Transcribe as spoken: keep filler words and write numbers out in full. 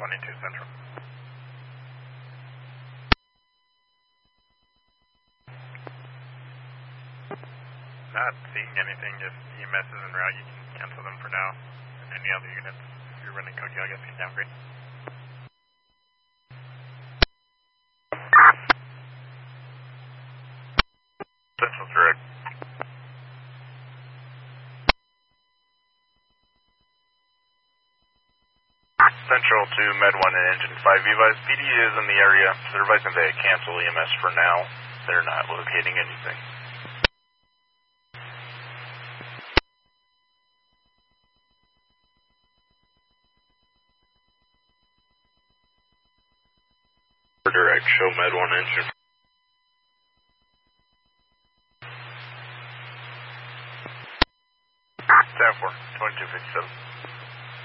twenty-two Central. Not seeing anything. If E M S is en route, you can cancel them for now. And any other units, if you're running Cody, I guess you can downgrade. Central correct. Central to Med one and Engine five Evis. P D is in the area. They're advising they cancel E M S for now. They're not locating anything. Direct, show Med one Engine. Staff four, twenty-two fifty-seven.